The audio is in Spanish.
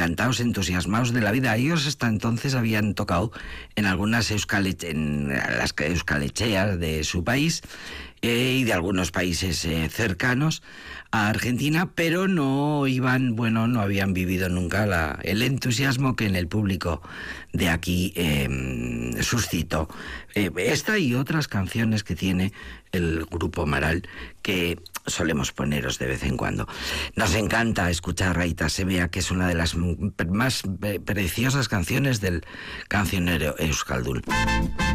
encantados, entusiasmados de la vida. Ellos hasta entonces habían tocado en algunas las euskalecheas de su país y de algunos países cercanos a Argentina, pero no habían vivido nunca el entusiasmo que en el público de aquí suscitó esta y otras canciones que tiene el Grupo Amaral, que solemos poneros de vez en cuando. Nos encanta escuchar Aita Semea, que es una de las más preciosas canciones del cancionero euskaldun.